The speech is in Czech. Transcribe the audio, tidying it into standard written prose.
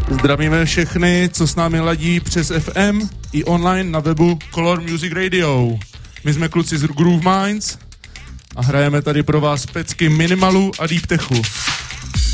Zdravíme všechny, co s námi ladí přes FM i online na webu Color Music Radio. My jsme kluci z Groove Minds a hrajeme tady pro vás pecky minimalu a deep techu.